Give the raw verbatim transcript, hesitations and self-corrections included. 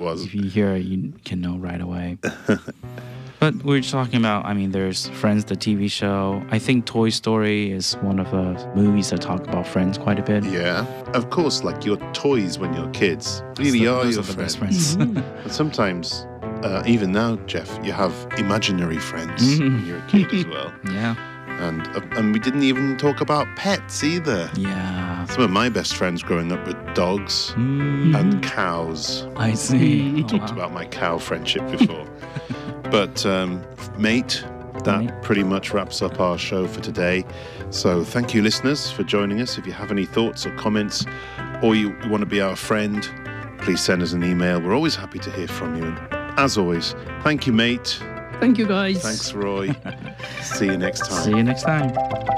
was. If you hear it, you can know right away. But we're just talking about, I mean, there's Friends, the T V show. I think Toy Story is one of the movies that talk about friends quite a bit. Yeah, of course, like your toys when you're kids really So are those your are the friends. best friends. But sometimes, uh, even now, Jeff, you have imaginary friends Mhm. when you're a kid as well. Yeah. And uh, and we didn't even talk about pets either. Yeah. Some of my best friends growing up were dogs Mm, and cows. I see. We Oh, talked wow. about my cow friendship before. But, um, mate, that Mate. pretty much wraps up our show for today. So thank you, listeners, for joining us. If you have any thoughts or comments, or you, you want to be our friend, please send us an email. We're always happy to hear from you. And as always, thank you, mate. Thank you, guys. Thanks, Roy. See you next time. See you next time.